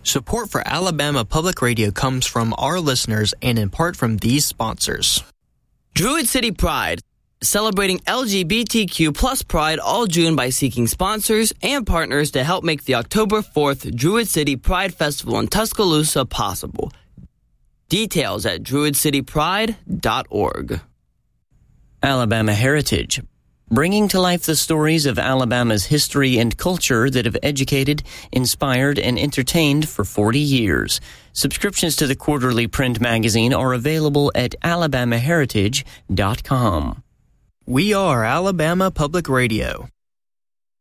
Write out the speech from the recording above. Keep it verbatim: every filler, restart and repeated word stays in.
Support for Alabama Public Radio comes from our listeners and in part from these sponsors. Druid City Pride, celebrating L G B T Q plus pride all June by seeking sponsors and partners to help make the October fourth Druid City Pride Festival in Tuscaloosa possible. Details at druid city pride dot org. Alabama Heritage, bringing to life the stories of Alabama's history and culture that have educated, inspired, and entertained for forty years. Subscriptions to the quarterly print magazine are available at alabama heritage dot com. We are Alabama Public Radio.